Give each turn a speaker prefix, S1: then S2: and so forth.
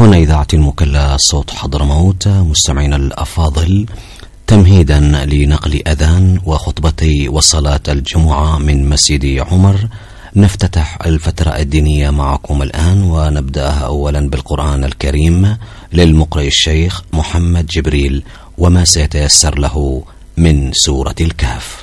S1: هنا إذاعة المكلا صوت حضرموت. مستمعينا الأفاضل، تمهيدا لنقل أذان وخطبتي وصلاة الجمعة من مسجد عمر، نفتتح الفترة الدينية معكم الآن، ونبدأها أولا بالقرآن الكريم للمقرئ الشيخ محمد جبريل وما سيتيسر له من سورة الكهف.